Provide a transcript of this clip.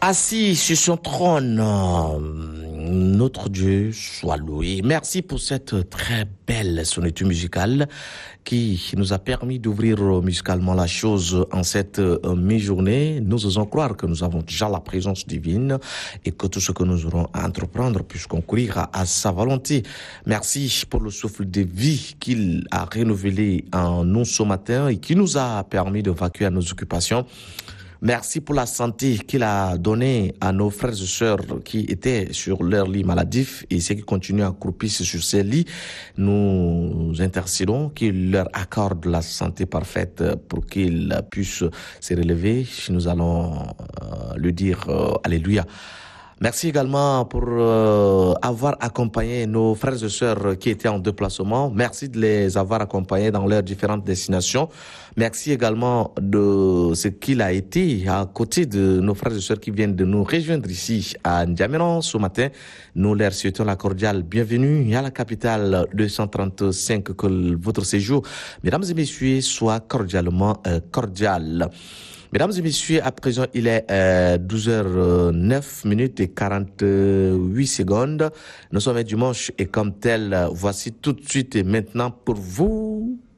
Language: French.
Assis sur son trône, notre Dieu soit loué. Merci pour cette très belle sonnerie musicale qui nous a permis d'ouvrir musicalement la chose en cette mi-journée. Nous osons croire que nous avons déjà la présence divine et que tout ce que nous aurons à entreprendre puisse concourir à sa volonté. Merci pour le souffle de vie qu'il a renouvelé en nous ce matin et qui nous a permis de vaquer à nos occupations. Merci pour la santé qu'il a donnée à nos frères et sœurs qui étaient sur leur lit maladif et ceux qui continuent à croupir sur ces lits. Nous intercédons qu'il leur accorde la santé parfaite pour qu'ils puissent se relever. Nous allons lui dire Alléluia. Merci également pour avoir accompagné nos frères et sœurs qui étaient en déplacement. Merci de les avoir accompagnés dans leurs différentes destinations. Merci également de ce qu'il a été à côté de nos frères et sœurs qui viennent de nous rejoindre ici à N'Djamena ce matin. Nous leur souhaitons la cordiale bienvenue à la capitale 235, que votre séjour, mesdames et messieurs, soit cordialement cordial. Mesdames et messieurs, à présent, il est 12h09 et 48 secondes. Nous sommes un dimanche et comme tel, voici tout de suite et maintenant pour vous